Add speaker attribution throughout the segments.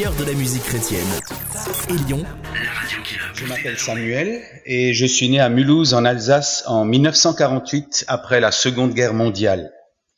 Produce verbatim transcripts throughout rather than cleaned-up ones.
Speaker 1: meilleur de la musique chrétienne. Élion,
Speaker 2: la radio qui a...
Speaker 3: Je m'appelle Samuel et je suis né à Mulhouse en Alsace en dix-neuf cent quarante-huit après la Seconde Guerre mondiale.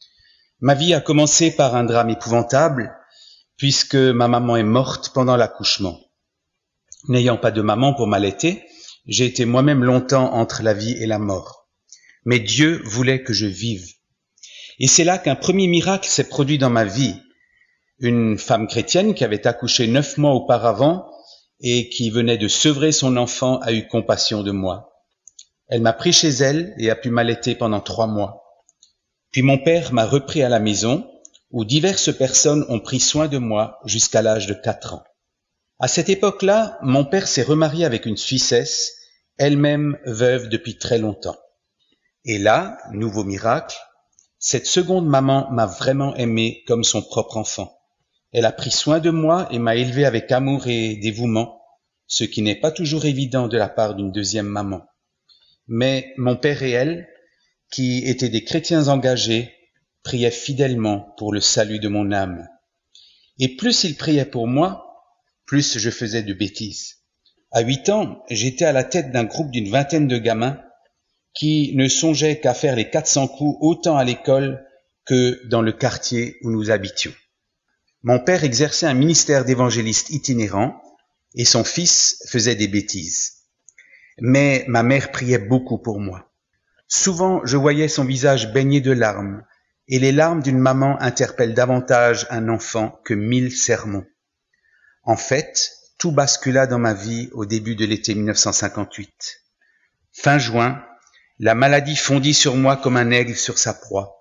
Speaker 3: Ma vie a commencé par un drame épouvantable puisque ma maman est morte pendant l'accouchement. N'ayant pas de maman pour m'allaiter, j'ai été moi-même longtemps entre la vie et la mort. Mais Dieu voulait que je vive. Et c'est là qu'un premier miracle s'est produit dans ma vie. Une femme chrétienne qui avait accouché neuf mois auparavant et qui venait de sevrer son enfant a eu compassion de moi. Elle m'a pris chez elle et a pu m'allaiter pendant trois mois. Puis mon père m'a repris à la maison où diverses personnes ont pris soin de moi jusqu'à l'âge de quatre ans. À cette époque-là, mon père s'est remarié avec une Suissesse, elle-même veuve depuis très longtemps. Et là, nouveau miracle, cette seconde maman m'a vraiment aimé comme son propre enfant. Elle a pris soin de moi et m'a élevé avec amour et dévouement, ce qui n'est pas toujours évident de la part d'une deuxième maman. Mais mon père et elle, qui étaient des chrétiens engagés, priaient fidèlement pour le salut de mon âme. Et plus ils priaient pour moi, plus je faisais de bêtises. À huit ans, j'étais à la tête d'un groupe d'une vingtaine de gamins qui ne songeaient qu'à faire les quatre cents coups autant à l'école que dans le quartier où nous habitions. Mon père exerçait un ministère d'évangéliste itinérant et son fils faisait des bêtises. Mais ma mère priait beaucoup pour moi. Souvent, je voyais son visage baigné de larmes, et les larmes d'une maman interpellent davantage un enfant que mille sermons. En fait, tout bascula dans ma vie au début de l'été dix-neuf cent cinquante-huit. Fin juin, la maladie fondit sur moi comme un aigle sur sa proie.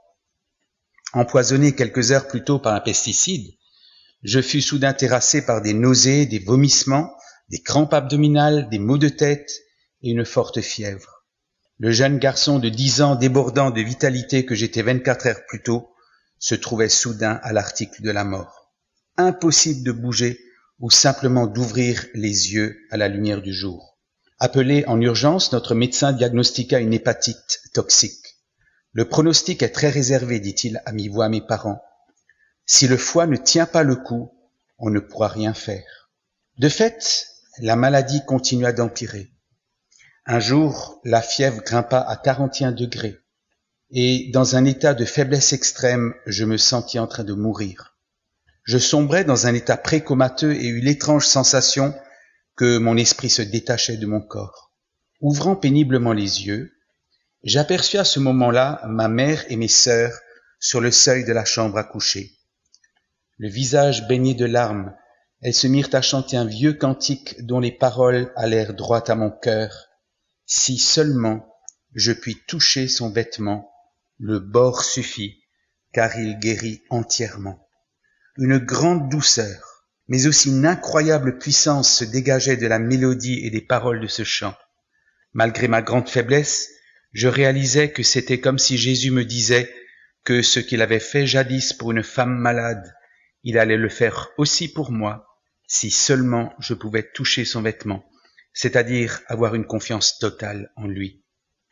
Speaker 3: Empoisonné quelques heures plus tôt par un pesticide, je fus soudain terrassé par des nausées, des vomissements, des crampes abdominales, des maux de tête et une forte fièvre. Le jeune garçon de dix ans débordant de vitalité que j'étais vingt-quatre heures plus tôt se trouvait soudain à l'article de la mort. Impossible de bouger ou simplement d'ouvrir les yeux à la lumière du jour. Appelé en urgence, notre médecin diagnostiqua une hépatite toxique. Le pronostic est très réservé, dit-il à mi-voix à mes parents. Si le foie ne tient pas le coup, on ne pourra rien faire. De fait, la maladie continua d'empirer. Un jour, la fièvre grimpa à quarante et un degrés et dans un état de faiblesse extrême, je me sentis en train de mourir. Je sombrais dans un état précomateux et eus l'étrange sensation que mon esprit se détachait de mon corps. Ouvrant péniblement les yeux, j'aperçus à ce moment-là ma mère et mes sœurs sur le seuil de la chambre à coucher. Le visage baigné de larmes, elles se mirent à chanter un vieux cantique dont les paroles allèrent droit à mon cœur. Si seulement je puis toucher son vêtement, le bord suffit, car il guérit entièrement. Une grande douceur, mais aussi une incroyable puissance se dégageait de la mélodie et des paroles de ce chant. Malgré ma grande faiblesse, je réalisais que c'était comme si Jésus me disait que ce qu'il avait fait jadis pour une femme malade, il allait le faire aussi pour moi, si seulement je pouvais toucher son vêtement, c'est-à-dire avoir une confiance totale en lui.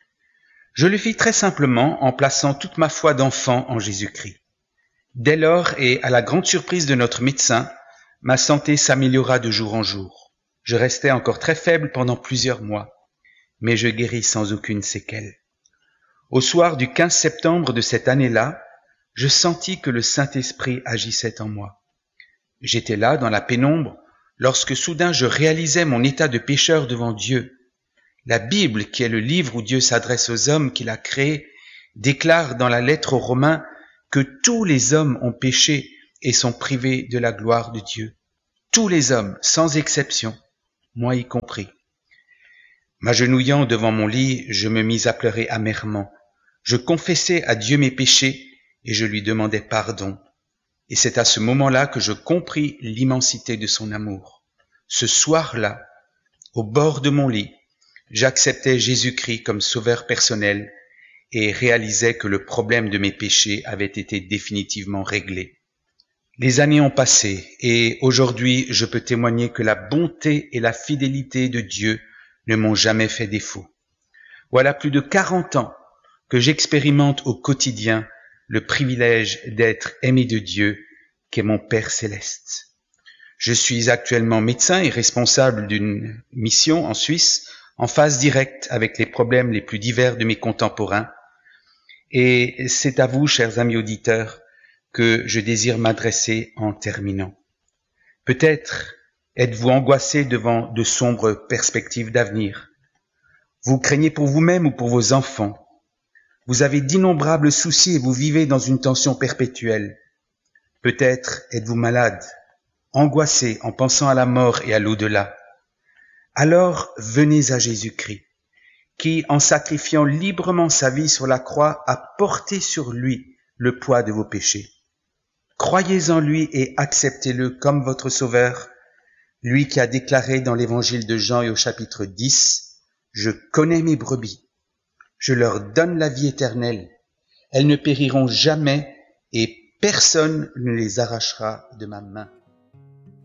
Speaker 3: Je le fis très simplement en plaçant toute ma foi d'enfant en Jésus-Christ. Dès lors, et à la grande surprise de notre médecin, ma santé s'améliora de jour en jour. Je restais encore très faible pendant plusieurs mois, mais je guéris sans aucune séquelle. Au soir du quinze septembre de cette année-là, je sentis que le Saint-Esprit agissait en moi. J'étais là, dans la pénombre, lorsque soudain je réalisais mon état de pécheur devant Dieu. La Bible, qui est le livre où Dieu s'adresse aux hommes qu'il a créés, déclare dans la lettre aux Romains que tous les hommes ont péché et sont privés de la gloire de Dieu. Tous les hommes, sans exception, moi y compris. M'agenouillant devant mon lit, je me mis à pleurer amèrement. Je confessais à Dieu mes péchés et je lui demandais pardon. Et c'est à ce moment-là que je compris l'immensité de son amour. Ce soir-là, au bord de mon lit, j'acceptais Jésus-Christ comme sauveur personnel et réalisais que le problème de mes péchés avait été définitivement réglé. Les années ont passé et aujourd'hui je peux témoigner que la bonté et la fidélité de Dieu ne m'ont jamais fait défaut. Voilà plus de quarante ans que j'expérimente au quotidien le privilège d'être aimé de Dieu, qu'est mon Père céleste. Je suis actuellement médecin et responsable d'une mission en Suisse, en phase directe avec les problèmes les plus divers de mes contemporains. Et c'est à vous, chers amis auditeurs, que je désire m'adresser en terminant. Peut-être êtes-vous angoissés devant de sombres perspectives d'avenir. Vous craignez pour vous-même ou pour vos enfants. Vous avez d'innombrables soucis et vous vivez dans une tension perpétuelle. Peut-être êtes-vous malade, angoissé en pensant à la mort et à l'au-delà. Alors venez à Jésus-Christ, qui, en sacrifiant librement sa vie sur la croix, a porté sur lui le poids de vos péchés. Croyez en lui et acceptez-le comme votre sauveur, lui qui a déclaré dans l'évangile de Jean et au chapitre dix, « Je connais mes brebis, je leur donne la vie éternelle, elles ne périront jamais et personne ne les arrachera de ma main. »